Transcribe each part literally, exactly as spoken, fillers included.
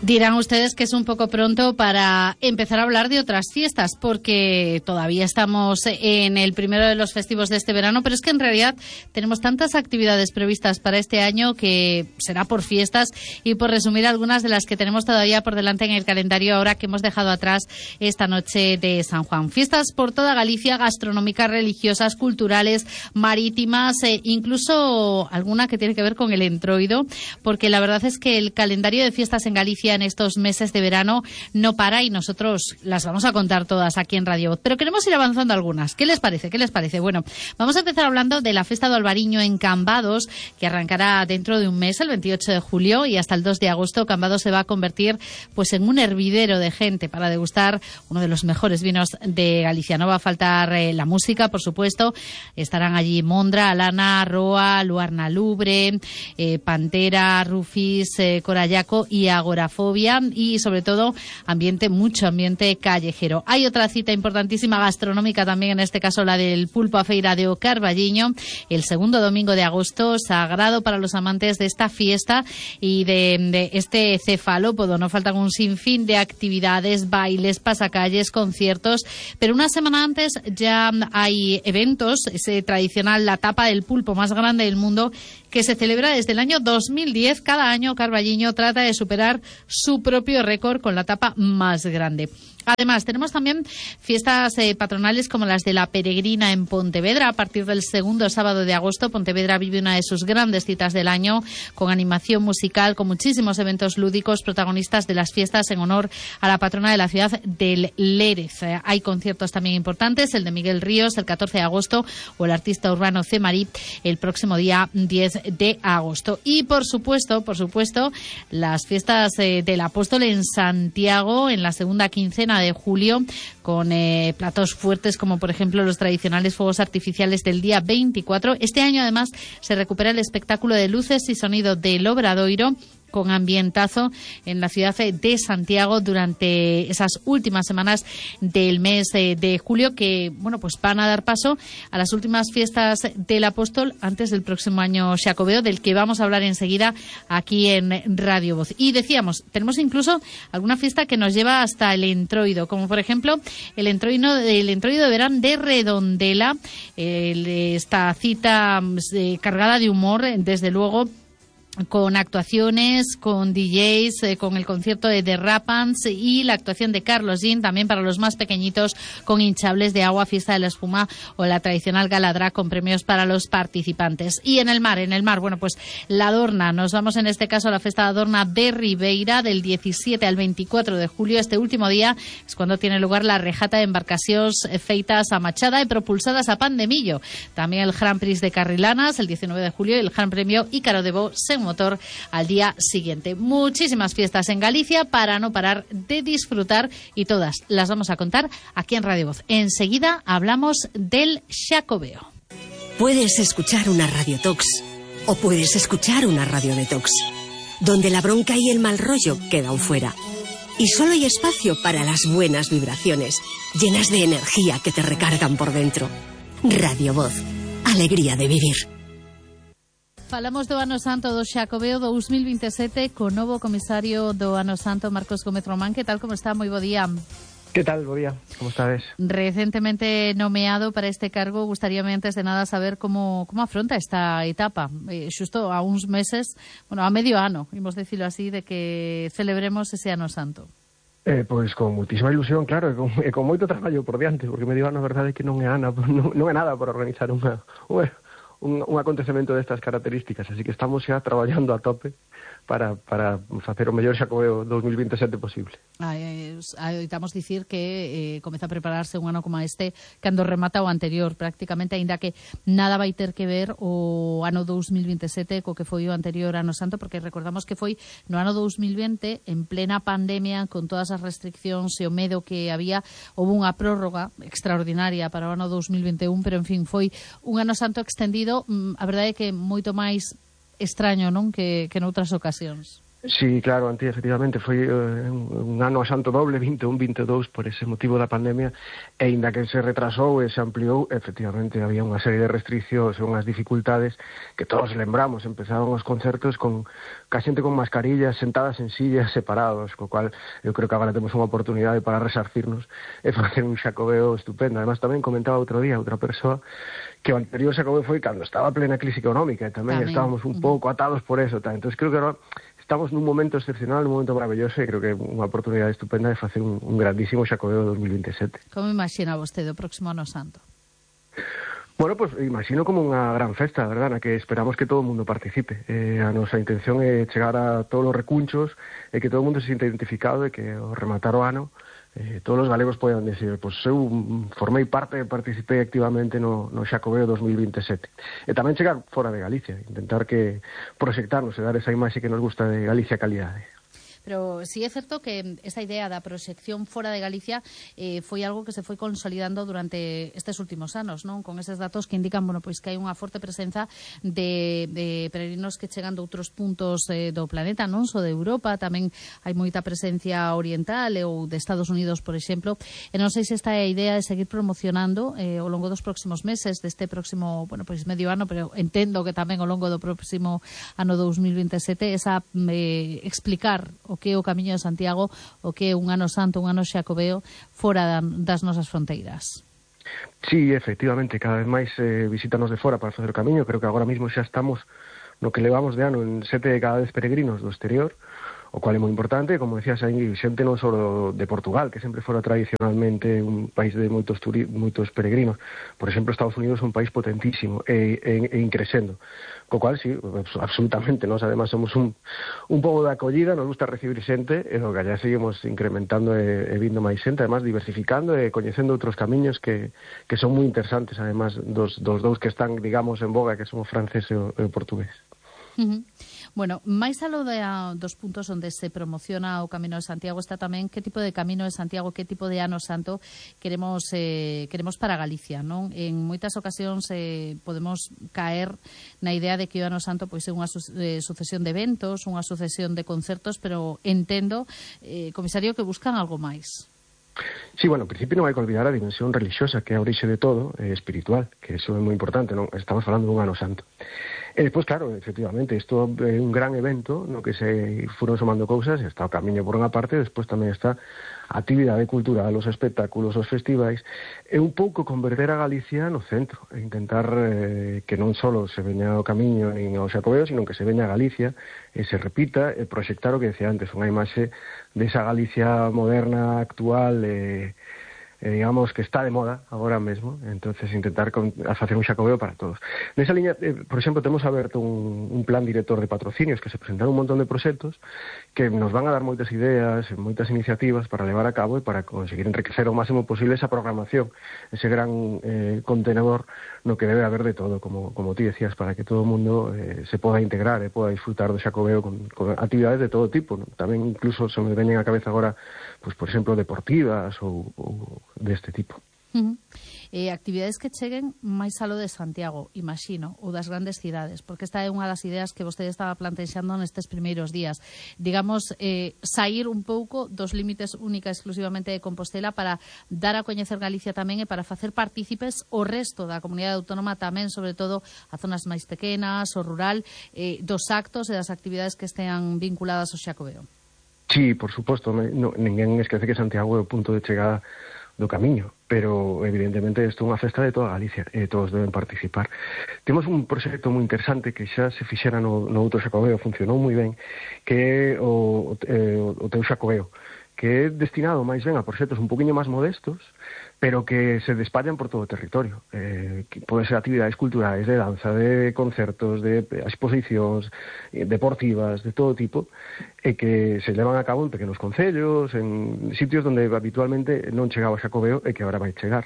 Dirán ustedes que es un poco pronto para empezar a hablar de otras fiestas, porque todavía estamos en el primero de los festivos de este verano, pero es que en realidad tenemos tantas actividades previstas para este año que será por fiestas y por resumir algunas de las que tenemos todavía por delante en el calendario ahora que hemos dejado atrás esta noche de San Juan. Fiestas por toda Galicia, gastronómicas, religiosas, culturales, marítimas, e incluso alguna que tiene que ver con el Entroido, porque la verdad es que el calendario de fiestas en Galicia en estos meses de verano no para y nosotros las vamos a contar todas aquí en Radio Voz. Pero queremos ir avanzando algunas. ¿Qué les parece? ¿Qué les parece? Bueno, vamos a empezar hablando de la Festa do Albariño en Cambados, que arrancará dentro de un mes, el veintiocho de julio, y hasta el dos de agosto. Cambados se va a convertir pues en un hervidero de gente para degustar uno de los mejores vinos de Galicia. No va a faltar eh, la música, por supuesto. Estarán allí Mondra, Alana, Roa, Luarna Lubre, eh, Pantera, Rufis, eh, Corallaco y Agorafobia, y sobre todo ambiente, mucho ambiente callejero. Hay otra cita importantísima gastronómica también, en este caso la del Pulpo a Feira de O Carballiño, el segundo domingo de agosto, sagrado para los amantes de esta fiesta y de, de este cefalópodo. No faltan un sinfín de actividades, bailes, pasacalles, conciertos, pero una semana antes ya hay eventos, ese tradicional la tapa del pulpo más grande del mundo, que se celebra desde el año dos mil diez. Cada año Carballiño trata de superar su propio récord con la tapa más grande. Además, tenemos también fiestas eh, patronales como las de la Peregrina en Pontevedra. A partir del segundo sábado de agosto, Pontevedra vive una de sus grandes citas del año, con animación musical, con muchísimos eventos lúdicos, protagonistas de las fiestas en honor a la patrona de la ciudad, del Lérez. Eh, hay conciertos también importantes, el de Miguel Ríos el catorce de agosto o el artista urbano C. Marí el próximo día diez de agosto. Y por supuesto, por supuesto, las fiestas eh, del Apóstol en Santiago en la segunda quincena de julio, con eh, platos fuertes como por ejemplo los tradicionales fuegos artificiales del día veinticuatro. Este año además se recupera el espectáculo de luces y sonido del Obradoiro, con ambientazo en la ciudad de Santiago durante esas últimas semanas del mes de julio, que bueno, pues van a dar paso a las últimas fiestas del Apóstol antes del próximo año Xacobeo, del que vamos a hablar enseguida aquí en Radio Voz. Y decíamos, tenemos incluso alguna fiesta que nos lleva hasta el Entroido, como por ejemplo el Entroido, el Entroido de Verán de Redondela, eh, esta cita eh, cargada de humor, desde luego, con actuaciones, con D Js, eh, con el concierto de The Rapans y la actuación de Carlos Jean, también para los más pequeñitos, con hinchables de agua, fiesta de la espuma o la tradicional galadra con premios para los participantes. Y en el mar, en el mar, bueno, pues la Adorna, nos vamos en este caso a la Festa de Adorna de Ribeira del diecisiete al veinticuatro de julio. Este último día es cuando tiene lugar la rejata de embarcacións feitas a machada y propulsadas a pan de millo. También el Grand Prix de Carrilanas el diecinueve de julio y el Gran Premio Ícaro de Bo Sen Motor al día siguiente. Muchísimas fiestas en Galicia para no parar de disfrutar, y todas las vamos a contar aquí en Radio Voz. Enseguida hablamos del Xacobeo. Puedes escuchar una Radio Tox o puedes escuchar una Radio Detox, donde la bronca y el mal rollo quedan fuera y solo hay espacio para las buenas vibraciones, llenas de energía que te recargan por dentro. Radio Voz, alegría de vivir. Falamos do Ano Santo do Xacobeo dos mil veintisiete co novo comisario do Ano Santo, Marcos Gómez Román. Que tal, como está? Moi bo día. ¿Qué tal? Bo día, como estades? Recentemente nomeado para este cargo, gustaríame antes de nada saber como como afronta esta etapa, eh, xusto a uns meses, bueno, a medio ano, imos decirlo así, de que celebremos ese Ano Santo. Eh, pois con muitísima ilusión, claro, e con, e con moito traballo por diante, porque medio ano a verdade é que non é, ana, non, non é nada para organizar unha... unha Un, un acontecemento destas características, así que estamos xa traballando a tope para, para facer o mellor Xacobeo dos mil veintisiete posible. Estamos dicir que eh, comeza a prepararse un ano como este cando remata o anterior, prácticamente, aínda que nada vai ter que ver o ano dos mil veintisiete co que foi o anterior Ano Santo, porque recordamos que foi no ano dos mil vinte, en plena pandemia, con todas as restriccións e o medo que había, houve unha prórroga extraordinaria para o ano dos mil vinte e un, pero en fin, foi un Ano Santo extendido. A verdade é que moito máis extraño, non, que, que noutras ocasións. Sí, claro, Antía, efectivamente, foi uh, un ano santo doble, vinte e un, vinte e dous, por ese motivo da pandemia, e inda que se retrasou e se ampliou, efectivamente, había unha serie de restriccións e unhas dificultades que todos lembramos. Empezaron os concertos con ca xente con mascarillas, sentadas en sillas separados, co cual eu creo que agora temos unha oportunidade para resarcirnos e facer un Xacobeo estupendo. Además, tamén comentaba outro día outra persoa que o anterior Xacobeo foi cando estaba a plena crise económica, e tamén, tamén. estábamos un uh-huh. pouco atados por eso. Tal. Entón, creo que agora estamos nun momento excepcional, nun momento maravilloso, e creo que é unha oportunidade estupenda de facer un, un grandísimo Xacobeo dos mil vinte e sete. Como imagina vostede o próximo ano santo? Bueno, pues imagino como unha gran festa, verdad, na que esperamos que todo o mundo participe. Eh, a nosa intención é chegar a todos os recunchos e que todo o mundo se sinta identificado e que ao rematar o ano eh, todos os galegos poden decir, pois pues, eu formei parte e participei activamente no, no Xacobeo dos mil vinte e sete. E tamén chegar fora de Galicia, intentar que proxectarnos e dar esa imaxe que nos gusta de Galicia calidade. Pero sí é certo que esta idea da proxección fora de Galicia eh, foi algo que se foi consolidando durante estes últimos anos, non? Con eses datos que indican, bueno, pois que hai unha forte presenza de, de peregrinos que chegan de outros puntos eh, do planeta, non só de Europa, tamén hai moita presencia oriental ou de Estados Unidos, por exemplo, e non sei se esta é a idea de seguir promocionando eh, ao longo dos próximos meses, deste próximo, bueno, pois medio ano, pero entendo que tamén ao longo do próximo ano dous mil vinte e sete, esa eh, explicar o que é o Camiño de Santiago, o que é un ano santo, un ano Xacobeo, fora das nosas fronteiras. Sí, efectivamente, cada vez máis eh, visítanos de fora para facer o camiño. Creo que agora mesmo xa estamos no que levamos de ano en sete de cada dez peregrinos do exterior, o cual é moi importante. Como decías, hai xente non só de Portugal, que sempre fora tradicionalmente un país de moitos turi moitos peregrinos. Por exemplo, Estados Unidos é un país potentísimo e, e, e increscendo. Co cual, sí, absolutamente, nós además somos un, un pobo de acollida, nos gusta recibir xente, e o que allá seguimos incrementando e, e vindo máis xente, además diversificando e coñecendo outros camiños que, que son moi interesantes, además dos, dos dous que están, digamos, en boga, que son o francés e o, e o portugués. Uh-huh. Bueno, máis aló de, a, dos puntos onde se promociona o Camino de Santiago está tamén que tipo de Camino de Santiago, que tipo de ano santo queremos eh, queremos para Galicia, non? En moitas ocasións eh, podemos caer na idea de que o ano santo pois é unha su eh, sucesión de eventos, unha sucesión de concertos, pero entendo, eh, comisario, que buscan algo máis. Sí, bueno, en principio non hai que olvidar a dimensión religiosa, que é a orixe de todo, é espiritual, que eso é moi importante, non? Estamos falando dun ano santo. E despois, claro, efectivamente, isto é un gran evento no que se furon somando cousas, está o camiño por unha parte, despois tamén está a actividade cultural, os espectáculos, os festivais, e un pouco converter a Galicia no centro, e intentar eh, que non só se veña o camiño nin ao Xacobeo, sino que se veña a Galicia, e se repita, e proxectar o que decía antes, unha imaxe desa Galicia moderna, actual, e... Eh, digamos que está de moda agora mesmo, entonces intentar con, facer un Xacobeo para todos. Nesa liña, eh, por exemplo, temos aberto un, un plan director de patrocinios que se presentaron un montón de proxectos que nos van a dar moitas ideas, moitas iniciativas para levar a cabo e para conseguir enriquecer o máximo posible esa programación, ese gran eh, contenedor no que debe haber de todo, como, como ti decías, para que todo o mundo eh, se poda integrar e poda disfrutar do Xacobeo con, con actividades de todo tipo, ¿no? Tamén incluso se me veñen a cabeza agora, pues, por exemplo, deportivas ou, ou deste tipo. Uh-huh. Eh, actividades que cheguen máis aló de Santiago, imagino, ou das grandes cidades, porque esta é unha das ideas que vostede estaba plantexando nestes primeiros días. Digamos, eh, sair un pouco dos límites única exclusivamente de Compostela para dar a coñecer Galicia tamén e para facer partícipes o resto da comunidade autónoma tamén, sobre todo a zonas máis pequenas, o rural, eh, dos actos e das actividades que estean vinculadas ao Xacobeo. Sí, por suposto, no, ninguén esquece que Santiago é o punto de chegada do camiño, pero evidentemente isto é unha festa de toda Galicia e todos deben participar. Temos un proxecto moi interesante que xa se fixera no, no outro Xacobeo, funcionou moi ben, que é o, o, o teu Xacobeo, que é destinado máis ben a proxectos un poquinho máis modestos, pero que se despallan por todo o territorio. Eh, que pode ser actividades culturais, de danza, de concertos, de exposicións, eh, deportivas, de todo tipo, e que se levan a cabo en pequenos concellos, en sitios onde habitualmente non chegaba o Xacobeo e que agora vai chegar.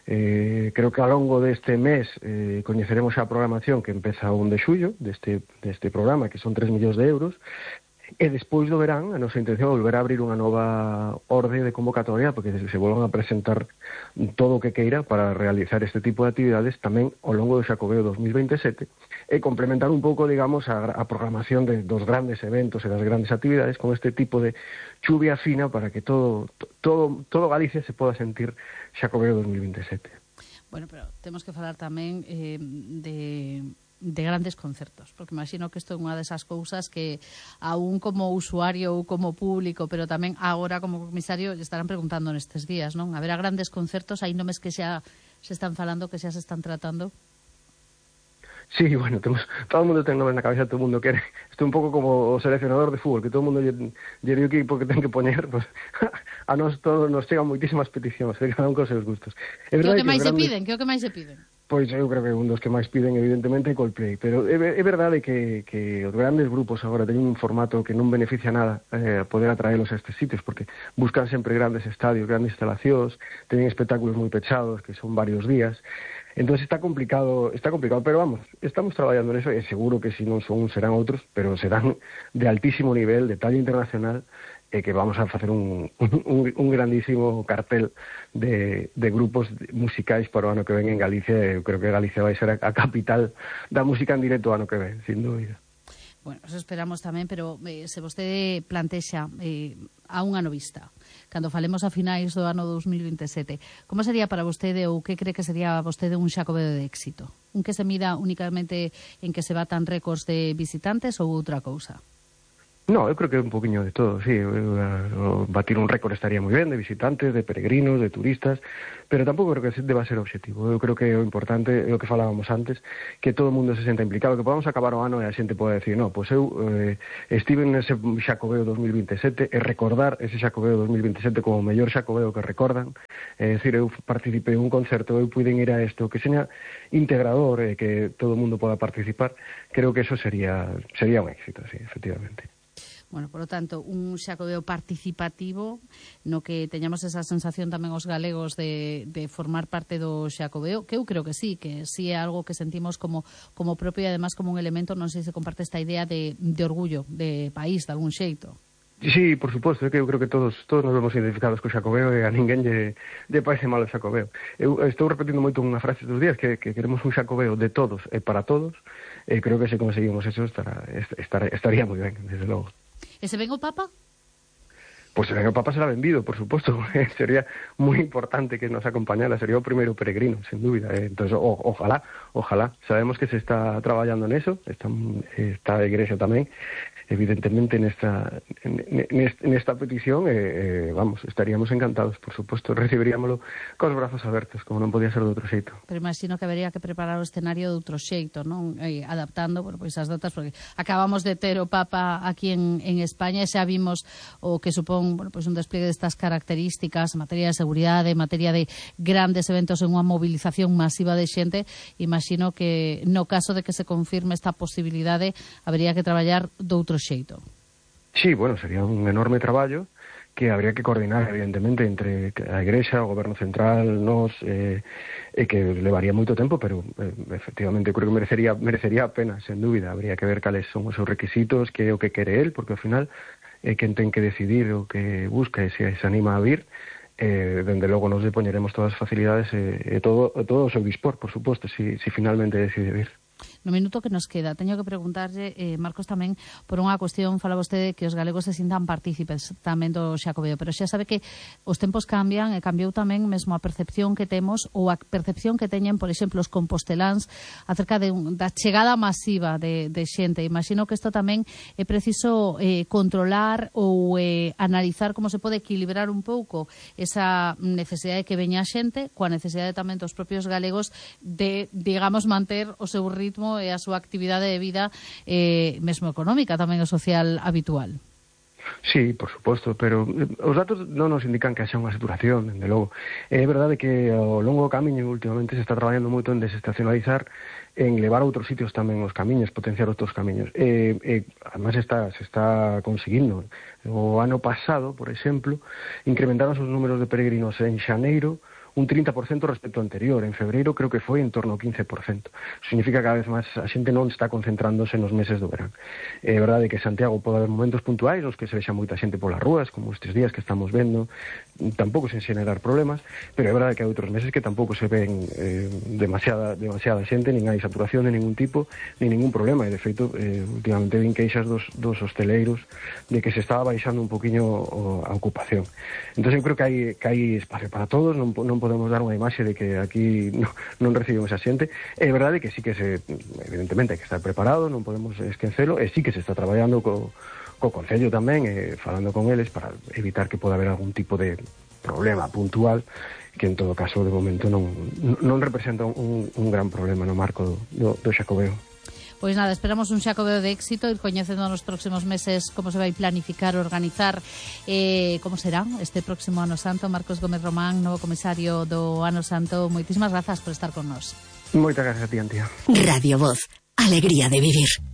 Eh, creo que ao longo deste mes eh, coñeceremos a programación que empeza o un de xullo deste, deste programa, que son tres millóns de euros, E despois do verán, a nosa intención é volver a abrir unha nova orde de convocatoria, porque se volvan a presentar todo o que queira para realizar este tipo de actividades tamén ao longo do Xacobeo dos mil veintesete, e complementar un pouco, digamos, a, a programación de, dos grandes eventos e das grandes actividades con este tipo de chuvia fina para que todo, todo, todo Galicia se poda sentir Xacobeo dos mil veintesete. Bueno, pero temos que falar tamén eh, de... de grandes concertos, porque imagino que isto é unha desas cousas que aún como usuario ou como público, pero tamén agora como comisario lle estarán preguntando nestes días, non? Haberá grandes concertos, hai nomes que xa se están falando, que xa se están tratando? Sí, bueno, temos, todo o mundo ten nomes na cabeza, todo o mundo quere. Isto é un pouco como o seleccionador de fútbol, que todo o mundo lle, lle dio equipo que ten que poñer, pues, a nós todos nos chegan moitísimas peticións, de cada un con seus gustos. Que o que máis se piden? Que o que máis se piden? Pois eu creo que un dos que máis piden evidentemente é Coldplay, pero é, é verdade que, que os grandes grupos agora teñen un formato que non beneficia nada eh, poder atraelos a estes sitios, porque buscan sempre grandes estadios, grandes instalacións, teñen espectáculos moi pechados, que son varios días. Entón está complicado, está complicado, pero vamos, estamos traballando neso e seguro que se non son uns serán outros, pero serán de altísimo nivel, de talla internacional, e que vamos a facer un, un, un grandísimo cartel de, de grupos musicais para o ano que ven en Galicia. Eu creo que Galicia vai ser a, a capital da música en directo o ano que ven, sin dúbida. Bueno, eso esperamos tamén, pero eh, se vostede plantexa eh, a un ano vista, cando falemos a finais do ano dos mil veintesete, como sería para vostede ou que cree que sería vostede un Xacobeo de éxito? Un que se mida únicamente en que se batan récords de visitantes ou outra cousa? No, eu creo que é un poquinho de todo, sí. Uh, batir un récord estaría moi ben, de visitantes, de peregrinos, de turistas, pero tampouco creo que deba ser o obxectivo. Eu creo que o importante é o que falábamos antes, que todo o mundo se senta implicado, que podamos acabar o ano e a xente pode decir, no, pois eu eh, estive nese Xacobeo dos mil veintesete e recordar ese Xacobeo dos mil veintesete como o mellor Xacobeo que recordan, é dicir, eu participei en un concerto, eu puiden ir a isto, que seña integrador e que todo o mundo poda participar. Creo que eso sería sería un éxito, sí, efectivamente. Bueno, por lo tanto, un Xacobeo participativo no que teñamos esa sensación tamén os galegos de, de formar parte do Xacobeo, que eu creo que sí, que sí é algo que sentimos como, como propio e además como un elemento, non sei se comparte esta idea de, de orgullo, de país, de algún xeito. Sí, por suposto, é que eu creo que todos todos nos vemos identificados co Xacobeo e a ninguén lle, lle parece mal o Xacobeo. Eu estou repetindo moito unha frase estes días que, que queremos un Xacobeo de todos e para todos, e creo que se conseguimos eso estará, estar, estaría moi ben, desde logo. E se ven o Papa? Pois se ven o Papa será benvido, por suposto. Sería moi importante que nos acompañara, sería o primeiro peregrino, sen dúbida. Entón, o, ojalá, ojalá. Sabemos que se está traballando neso, está, está a Igrexa tamén, evidentemente nesta nesta petición, e, eh, vamos, estaríamos encantados, por suposto, recibiríamolo cos brazos abertos, como non podía ser de outro xeito. Pero imagino que habería que preparar o escenario de outro xeito, non? Eh, adaptando, bueno, pois as datas, porque acabamos de ter o Papa aquí en, en España e xa vimos o que supón, bueno, pois un despliegue destas características en materia de seguridade, en materia de grandes eventos en unha movilización masiva de xente. Imagino que no caso de que se confirme esta posibilidade, habería que traballar de outro xeito. Sí, bueno, sería un enorme traballo que habría que coordinar, evidentemente, entre a Igrexa, o Goberno Central, nos, eh, e que levaría moito tempo, pero eh, efectivamente creo que merecería merecería a pena, sen dúbida. Habría que ver cales son os seus requisitos, que é o que quere el, porque ao final é quen ten que decidir o que busca e se se anima a vir. Eh, dende logo nos lle poñeremos todas as facilidades e, e todo, todo o seu dispor, por suposto, si, si finalmente decide vir. No minuto que nos queda, teño que preguntarlle, eh, Marcos, tamén por unha cuestión, fala vostede que os galegos se sintan partícipes tamén do Xacobeo, pero xa sabe que os tempos cambian e cambiou tamén mesmo a percepción que temos ou a percepción que teñen, por exemplo, os composteláns acerca de un, da chegada masiva de, de xente. Imagino que isto tamén é preciso eh, controlar ou eh, analizar como se pode equilibrar un pouco esa necesidade de que veña a xente coa necesidade tamén dos propios galegos de, digamos, manter o seu ritmo e a súa actividade de vida eh, mesmo económica, tamén o social habitual. Sí, por suposto, pero os datos non nos indican que haxa unha saturación, dende logo. É verdade que ao longo do camiño últimamente se está traballando moito en desestacionalizar, en levar a outros sitios tamén os camiños, potenciar outros camiños. E, e además está, se está conseguindo. O ano pasado, por exemplo, incrementaron os números de peregrinos en xaneiro un trinta por cento respecto ao anterior. En febreiro creo que foi en torno ao quince por cento. Significa que cada vez máis a xente non está concentrándose nos meses do verán. É verdade que Santiago pode haber momentos puntuais nos que se vexa moita xente polas rúas, como estes días que estamos vendo, tampouco sen xenerar problemas, pero é verdade que hai outros meses que tampouco se ven eh, demasiada, demasiada xente, nin hai saturación de ningún tipo, nin ningún problema, e de feito eh, últimamente vin queixas dos, dos hosteleiros de que se estaba baixando un poquinho o, a ocupación. Entón eu creo que hai, que hai espacio para todos, non, non podemos dar unha imaxe de que aquí non, non recibimos a xente. É verdade que sí que se, evidentemente hai que estar preparado, non podemos esquecelo, e sí que se está traballando co, co Concello tamén, eh, falando con eles para evitar que poda haber algún tipo de problema puntual, que en todo caso de momento non, non representa un, un gran problema no marco do, do Xacobeo. Pois nada, esperamos un Xacobeo de éxito, ir coñecendo nos próximos meses como se vai planificar, organizar, eh, como será este próximo Ano Santo. Marcos Gómez Román, novo comisario do Ano Santo, moitísimas grazas por estar con nós. Moitas grazas a ti, Antía. Radio Voz, alegría de vivir.